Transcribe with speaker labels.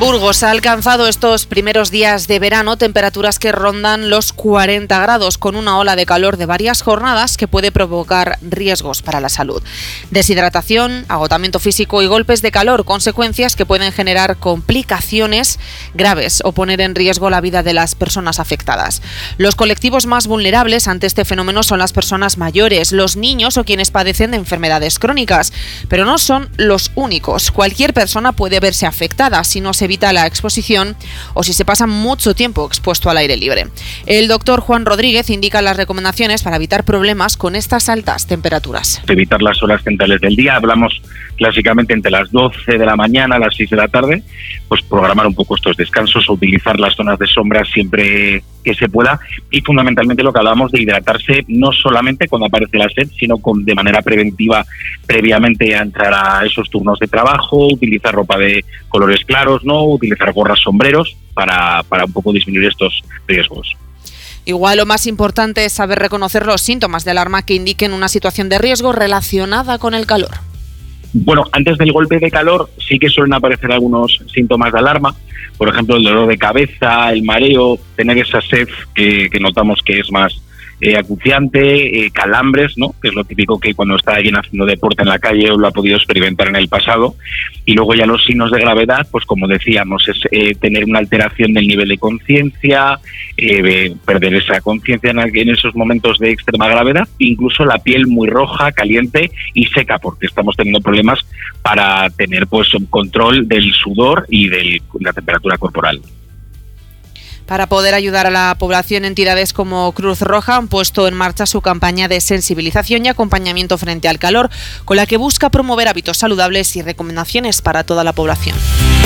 Speaker 1: Burgos ha alcanzado estos primeros días de verano temperaturas que rondan los 40 grados, con una ola de calor de varias jornadas que puede provocar riesgos para la salud. Deshidratación, agotamiento físico y golpes de calor, consecuencias que pueden generar complicaciones graves o poner en riesgo la vida de las personas afectadas. Los colectivos más vulnerables ante este fenómeno son las personas mayores, los niños o quienes padecen de enfermedades crónicas, pero no son los únicos. Cualquier persona puede verse afectada si no se evita la exposición o si se pasa mucho tiempo expuesto al aire libre. El doctor Juan Rodríguez indica las recomendaciones para evitar problemas con estas altas temperaturas.
Speaker 2: Evitar las horas centrales del día, hablamos clásicamente entre las 12 de la mañana a las 6 de la tarde, pues programar un poco estos descansos, utilizar las zonas de sombra siempre que se pueda y fundamentalmente lo que hablamos de hidratarse no solamente cuando aparece la sed, sino de manera preventiva previamente a entrar a esos turnos de trabajo, utilizar ropa de colores claros, ¿no? Utilizar gorras, sombreros para un poco disminuir estos riesgos.
Speaker 1: Igual lo más importante es saber reconocer los síntomas de alarma que indiquen una situación de riesgo relacionada con el calor.
Speaker 2: Bueno, antes del golpe de calor sí que suelen aparecer algunos síntomas de alarma, por ejemplo el dolor de cabeza, el mareo, tener esa sed que notamos que es más acuciante, calambres, ¿no? Que es lo típico que cuando está alguien haciendo deporte en la calle o lo ha podido experimentar en el pasado. Y luego ya los signos de gravedad, pues como decíamos, es tener una alteración del nivel de conciencia, perder esa conciencia en esos momentos de extrema gravedad, incluso la piel muy roja, caliente y seca, porque estamos teniendo problemas para tener pues un control del sudor y de la temperatura corporal.
Speaker 1: Para poder ayudar a la población, entidades como Cruz Roja han puesto en marcha su campaña de sensibilización y acompañamiento frente al calor, con la que busca promover hábitos saludables y recomendaciones para toda la población.